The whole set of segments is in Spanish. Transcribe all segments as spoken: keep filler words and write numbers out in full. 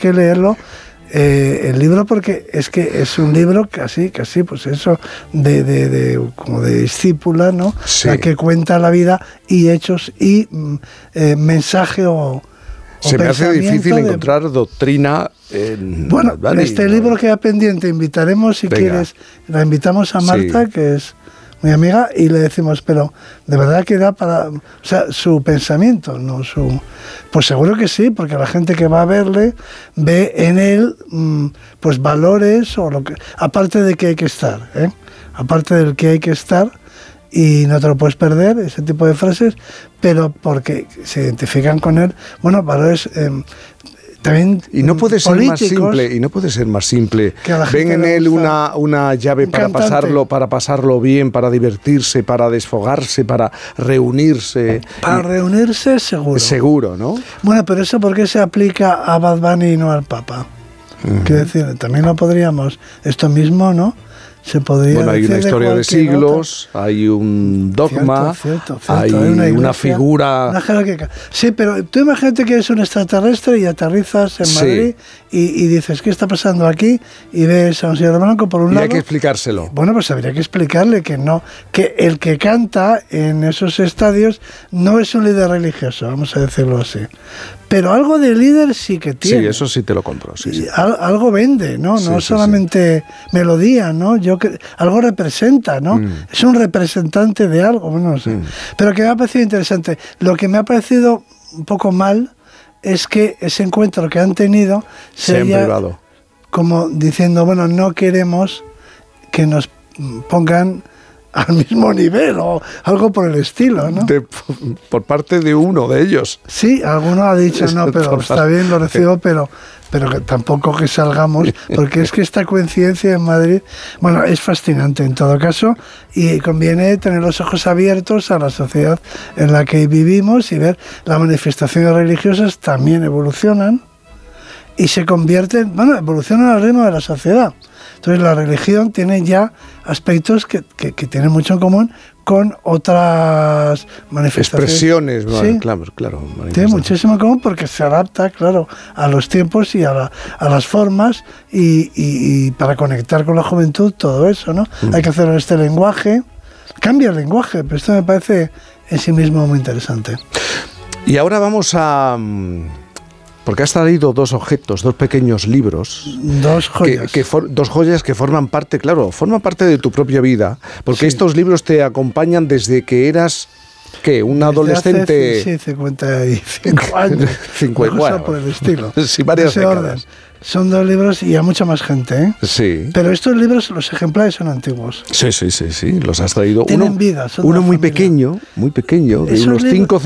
que leerlo. Eh, el libro, porque es que es un libro casi, casi, pues eso, de, de, de como de discípula, ¿no? Sí. La que cuenta la vida y hechos y eh, mensaje o, o Se me hace difícil de... encontrar doctrina en... Bueno, Dani, este ¿no? libro queda pendiente, invitaremos si Venga. quieres, la invitamos a Marta, Sí. que es mi amiga, y le decimos, pero de verdad que da para, o sea, su pensamiento, no su, pues seguro que sí, porque la gente que va a verle ve en él, mmm, pues valores o lo que, aparte de que hay que estar, ¿eh? aparte del que hay que estar, y no te lo puedes perder, ese tipo de frases, pero porque se identifican con él, bueno, valores eh, también y no puede ser políticos, más simple y no puede ser más simple. Que a la Ven gente en le él gusta una, una llave un para cantante. pasarlo para pasarlo bien, para divertirse, para desfogarse, para reunirse. Para reunirse, seguro. Seguro, ¿no? Bueno, pero eso ¿por qué se aplica a Bad Bunny y no al Papa? Uh-huh. Quiero decir, también lo podríamos, esto mismo, ¿no? Se podría bueno, hay decir una historia de, de siglos, otra. Hay un dogma, cierto, cierto, cierto. hay, hay una, iglesia, una figura... Una jerarquía. Sí, pero tú imagínate que eres un extraterrestre y aterrizas en sí. Madrid y, y dices, ¿qué está pasando aquí? Y ves a un señor blanco por un y lado... hay que explicárselo. Bueno, pues habría que explicarle que no, que el que canta en esos estadios no es un líder religioso, vamos a decirlo así. Pero algo de líder sí que tiene. Sí, eso sí te lo compro. Sí, sí. Al, algo vende, ¿no? Sí, no sí, solamente sí. melodía, ¿no? Yo que, algo representa, ¿no? Mm. Es un representante de algo, bueno, no sé. Mm. Pero que me ha parecido interesante. Lo que me ha parecido un poco mal es que ese encuentro que han tenido sería como diciendo, bueno, no queremos que nos pongan al mismo nivel o algo por el estilo, ¿no? De, por parte de uno de ellos. Sí, alguno ha dicho, no, pero está bien, lo recibo, pero, pero que tampoco que salgamos, porque es que esta coincidencia en Madrid, bueno, es fascinante en todo caso, y conviene tener los ojos abiertos a la sociedad en la que vivimos y ver las manifestaciones religiosas también evolucionan y se convierten, bueno, evolucionan al ritmo de la sociedad. Entonces la religión tiene ya aspectos que, que, que tienen mucho en común con otras manifestaciones. Expresiones, sí, claro, claro. Tiene muchísimo en común porque se adapta, claro, a los tiempos y a, la, a las formas y, y, y para conectar con la juventud, todo eso, ¿no? Mm. Hay que hacerlo en este lenguaje. Cambia el lenguaje, pero esto me parece en sí mismo muy interesante. Y ahora vamos a... Porque has traído dos objetos, dos pequeños libros. Dos joyas. Que, que for, dos joyas que forman parte, claro, forman parte de tu propia vida. Porque sí. estos libros te acompañan desde que eras, ¿qué? Un desde adolescente... Hace, sí, cincuenta y cinco años. cincuenta, bueno, por el estilo. Sí, varias décadas. Orden. Son dos libros y a mucha más gente, ¿eh? Sí. Pero estos libros, los ejemplares son antiguos. Sí, sí, sí, sí. Los has traído. Tienen uno, vida. Son uno muy familia. pequeño, muy pequeño, de esos unos cinco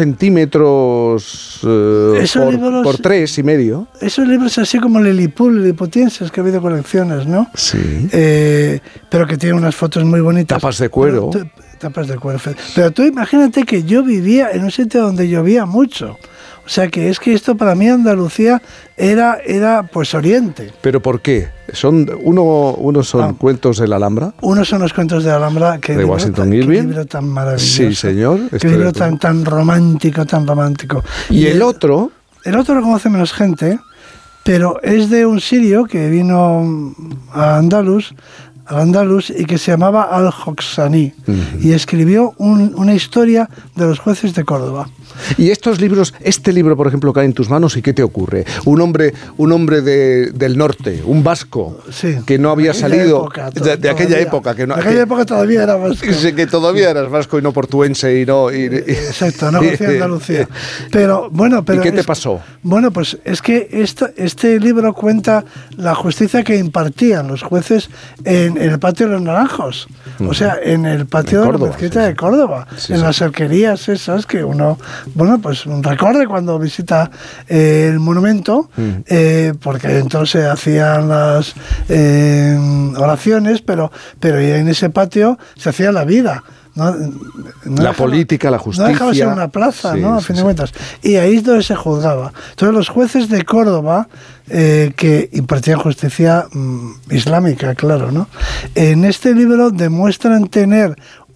centímetros uh, por, libros, por tres y medio. Esos libros así como Lilliput, liliputienses, que ha habido colecciones, ¿no? Sí. Eh, pero que tienen unas fotos muy bonitas. Tapas de cuero. Pero, tapas de cuero. Pero tú imagínate que yo vivía en un sitio donde llovía mucho. O sea que es que esto para mí Andalucía era, era pues Oriente. ¿Pero por qué? Son uno, uno son ah, cuentos de la Alhambra. Uno son los cuentos de la Alhambra. Que de libro, Washington Irving. Irving. Qué libro tan maravilloso. Sí, señor. Qué libro tan, tan romántico, tan romántico. Y, y el, el otro... El otro lo conoce menos gente, pero es de un sirio que vino a Andalus, al Andalus y que se llamaba Al-Hoxani uh-huh. y escribió un, una historia de los jueces de Córdoba. Y estos libros, este libro, por ejemplo, cae en tus manos y ¿qué te ocurre? Un hombre, un hombre de, del norte, un vasco, sí, que no había salido época, de, de aquella época. Que no, de aquella que, época todavía era vasco. Que todavía eras vasco y no portuense y no... Y, Exacto, no conocía Andalucía. Pero, bueno, pero ¿Y qué te es, pasó? Bueno, pues es que esta, este libro cuenta la justicia que impartían los jueces en, en el patio de los Naranjos. O sea, en el patio en de Córdoba, la mezquita sí, de Córdoba, sí, en sí. las alquerías esas que uno... Bueno, pues recorre cuando visita eh, el monumento, mm. eh, porque entonces hacían las eh, oraciones, pero, pero en ese patio se hacía la vida. No, no la dejaba, política, la justicia. No dejaba ser una plaza, sí, ¿no? A fin sí, de cuentas. Sí. Y ahí es donde se juzgaba. Entonces los jueces de Córdoba, eh, que impartían justicia mmm, islámica, claro, ¿no? En este libro demuestran tener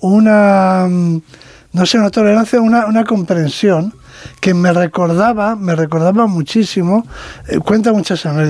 una... no sé, una tolerancia, una, una comprensión que me recordaba, me recordaba muchísimo, eh, cuenta muchas anécdotas.